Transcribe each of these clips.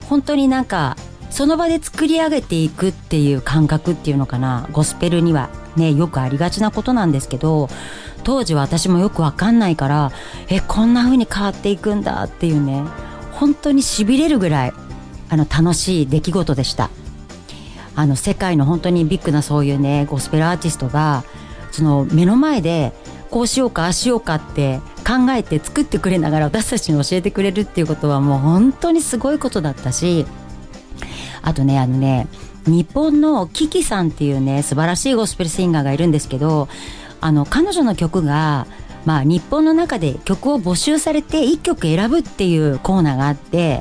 本当になんかその場で作り上げていくっていう感覚っていうのかな、ゴスペルにはねよくありがちなことなんですけど、当時は私もよくわかんないから、こんな風に変わっていくんだっていうね、本当に痺れるぐらい楽しい出来事でした。世界の本当にビッグなそういうねゴスペルアーティストがその目の前でこうしようかああしようかって考えて作ってくれながら私たちに教えてくれるっていうことはもう本当にすごいことだったし、あとね日本のキキさんっていうね素晴らしいゴスペルシンガーがいるんですけど、彼女の曲が日本の中で曲を募集されて1曲選ぶっていうコーナーがあって、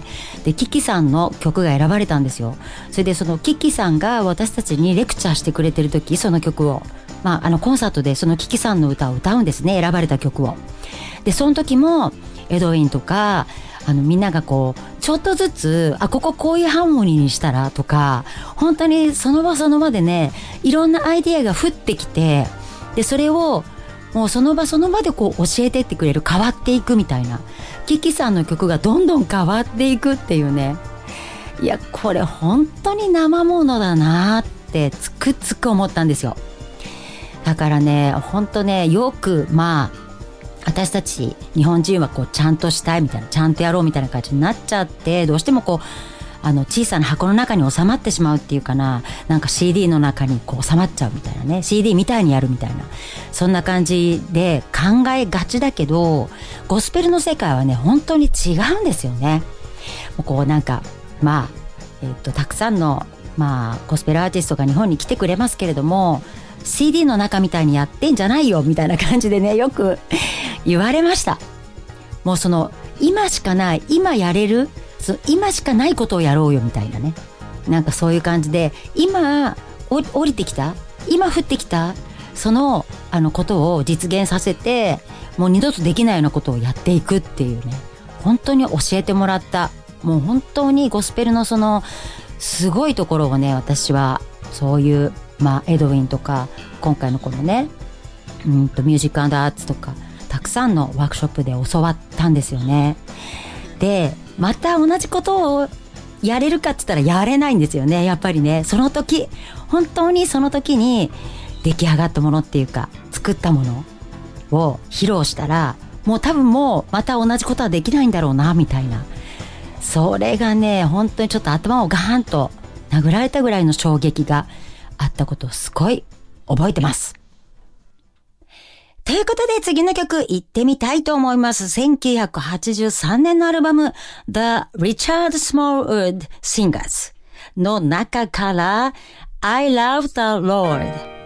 でキキさんの曲が選ばれたんですよ。それでそのキキさんが私たちにレクチャーしてくれてる時、その曲をコンサートでそのキキさんの歌を歌うんですね、選ばれた曲を。でその時もエドウィンとかみんながこうちょっとずつここういうハーモニーにしたらとか、本当にその場その場でねいろんなアイディアが降ってきて、でそれをもうその場その場でこう教えてってくれる、変わっていくみたいな、キキさんの曲がどんどん変わっていくっていうね、いやこれ本当に生ものだなってつくづく思ったんですよ。だからね本当ねよく私たち日本人はこうちゃんとしたいみたいな、ちゃんとやろうみたいな感じになっちゃって、どうしてもこう小さな箱の中に収まってしまうっていうかな、なんか CD の中にこう収まっちゃうみたいなね、 CD みたいにやるみたいな、そんな感じで考えがちだけど、ゴスペルの世界はね本当に違うんですよね。もうこうなんかたくさんのゴスペルアーティストが日本に来てくれますけれども、 CD の中みたいにやってんじゃないよみたいな感じでねよく言われました。もうその今しかない、今やれる、今しかないことをやろうよみたいなね、なんかそういう感じで、今降りてきた、今降ってきたそのことを実現させて、もう二度とできないようなことをやっていくっていうね、本当に教えてもらった、もう本当にゴスペルのそのすごいところをね、私はそういうエドウィンとか今回のこのねミュージック&アーツとかたくさんのワークショップで教わったんですよね。でまた同じことをやれるかって言ったらやれないんですよね。やっぱりねその時、本当にその時に出来上がったものっていうか作ったものを披露したら、もう多分もうまた同じことはできないんだろうなみたいな、それがね本当にちょっと頭をガーンと殴られたぐらいの衝撃があったことをすごい覚えてます。ということで次の曲行ってみたいと思います。1983年のアルバム The Richard Smallwood Singers の中から I Love the Lord